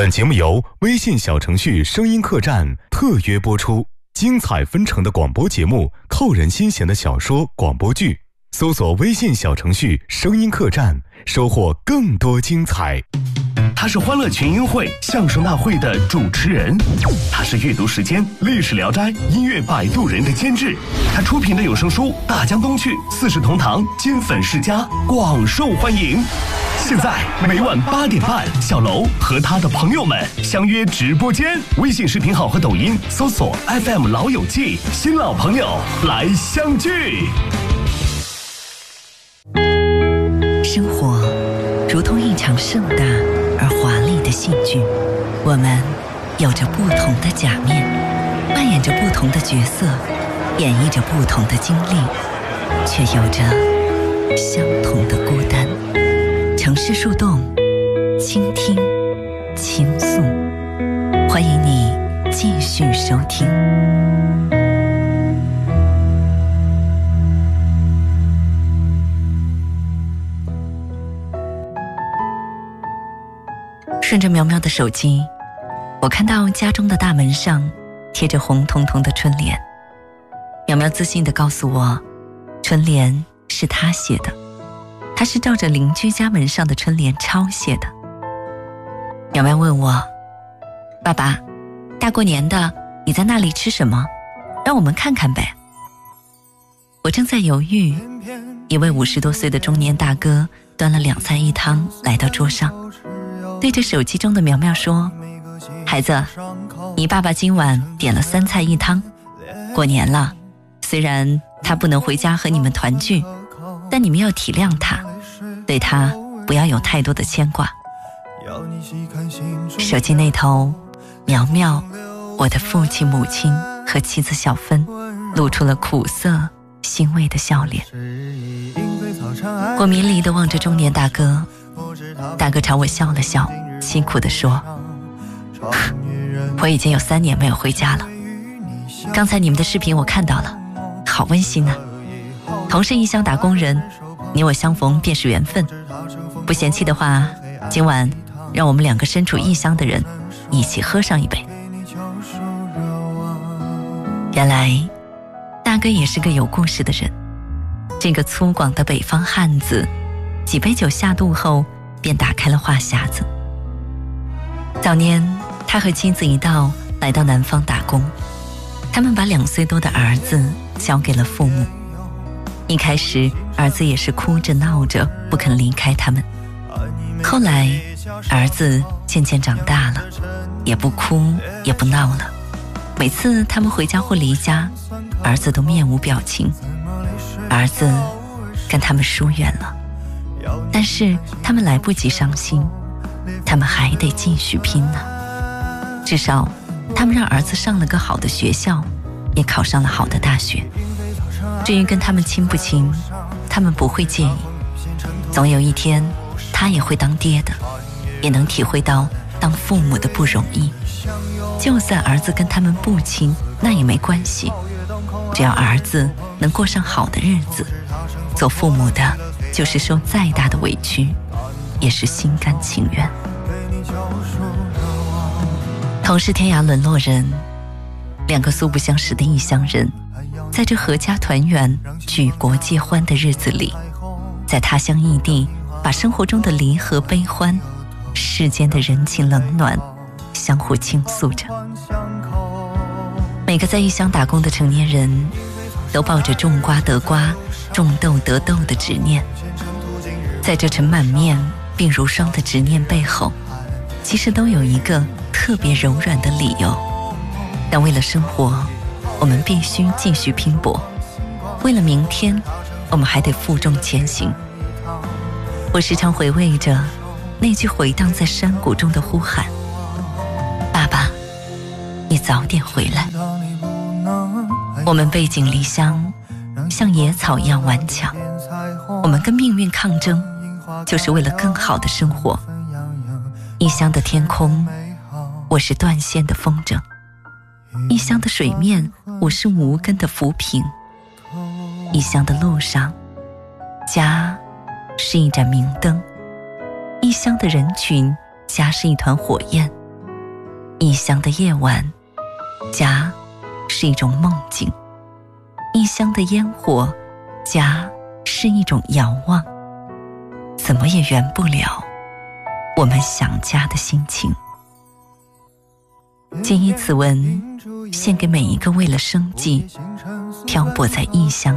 本节目由微信小程序声音客栈特约播出，精彩纷呈的广播节目，扣人心弦的小说广播剧，搜索微信小程序声音客栈，收获更多精彩。 他是欢乐群英会相声大会的主持人，他是阅读时间历史聊斋音乐摆渡人的监制，他出品的有声书《大江东去》四世同堂金粉世家广受欢迎。现在每晚8点半，小楼和他的朋友们相约直播间，微信视频号和抖音搜索 FM 老友记，新老朋友来相聚。 生活如同一场盛大而华丽的戏剧，我们有着不同的假面，扮演着不同的角色，演绎着不同的经历，却有着相同的孤单。城市树洞，倾听，倾诉，欢迎你继续收听。顺着苗苗的手机，我看到家中的大门上贴着红彤彤的春联。苗苗自信地告诉我，春联是她写的，她是照着邻居家门上的春联抄写的。苗苗问我，爸爸，大过年的你在那里吃什么？让我们看看呗。我正在犹豫，一位50多岁的中年大哥端了2菜1汤来到桌上，对着手机中的苗苗说，孩子，你爸爸今晚点了3菜1汤，过年了，虽然他不能回家和你们团聚，但你们要体谅他，对他不要有太多的牵挂。手机那头，苗苗，我的父亲母亲和妻子小芬露出了苦涩欣慰的笑脸。我迷离地望着中年大哥，大哥朝我笑了笑，辛苦地说，我已经有3年没有回家了，刚才你们的视频我看到了，好温馨啊。同是异乡打工人，你我相逢便是缘分，不嫌弃的话，今晚让我们2个身处异乡的人一起喝上一杯。原来大哥也是个有故事的人，这个粗犷的北方汉子，几杯酒下肚后便打开了话匣子。早年他和妻子一道来到南方打工，他们把2岁多的儿子交给了父母。一开始儿子也是哭着闹着不肯离开他们，后来儿子渐渐长大了，也不哭也不闹了。每次他们回家或离家，儿子都面无表情，儿子跟他们疏远了。但是他们来不及伤心，他们还得继续拼呢。至少他们让儿子上了个好的学校，也考上了好的大学。至于跟他们亲不亲，他们不会介意，总有一天他也会当爹的，也能体会到当父母的不容易。就算儿子跟他们不亲，那也没关系，只要儿子能过上好的日子，做父母的就是受再大的委屈也是心甘情愿。同是天涯沦落人，2个素不相识的异乡人，在这阖家团圆举国皆欢的日子里，在他乡异地把生活中的离合悲欢，世间的人情冷暖相互倾诉着。每个在异乡打工的成年人都抱着种瓜得瓜，种豆得豆的执念，在这尘满面鬓如霜的执念背后，其实都有一个特别柔软的理由。但为了生活，我们必须继续拼搏，为了明天，我们还得负重前行。我时常回味着那句回荡在山谷中的呼喊，爸爸，你早点回来。我们背井离乡，像野草一样顽强，我们跟命运抗争，就是为了更好的生活。异乡的天空，我是断线的风筝；异乡的水面，我是无根的浮萍；异乡的路上，家是一盏明灯；异乡的人群，家是一团火焰； 异乡的夜晚，家是一种梦境；异乡的烟火，家是一种遥望。怎么也圆不了我们想家的心情。谨以此文献给每一个为了生计漂泊在异乡